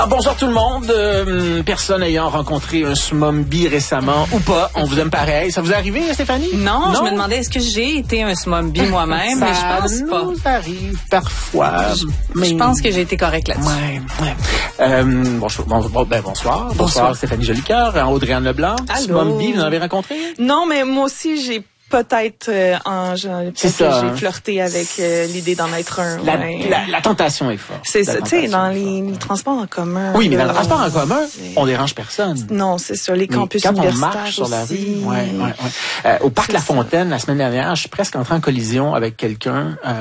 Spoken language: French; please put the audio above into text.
Bonsoir tout le monde. Personne ayant rencontré un smombi récemment ou pas, on vous aime pareil. Ça vous est arrivé, Stéphanie? Non, je me demandais, est-ce que j'ai été un smombi moi-même? Mais je pense pas. Ça nous arrive parfois. Je pense que j'ai été correcte là-dessus. Ouais. Bonsoir. Bonsoir, Stéphanie Jolicoeur, Audrey-Anne Leblanc. Allô. Smombi, vous en avez rencontré? Non, mais moi aussi, j'ai peut-être C'est ça, j'ai flirté avec l'idée d'en être un. La tentation est forte. C'est ça, tu sais, dans les transports en commun. Oui, mais dans le transport en commun, on dérange personne. Non, c'est sur les campus quand universitaires on marche sur la aussi. rue, au parc La Fontaine, la semaine dernière, je suis presque entré en collision avec quelqu'un